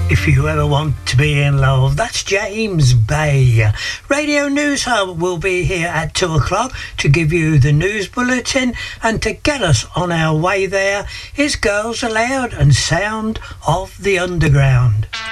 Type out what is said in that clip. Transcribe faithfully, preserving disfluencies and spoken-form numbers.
If you ever want to be in love, that's James Bay. Radio News Hub will be here at two o'clock to give you the news bulletin, and to get us on our way there is Girls Aloud and Sound of the Underground.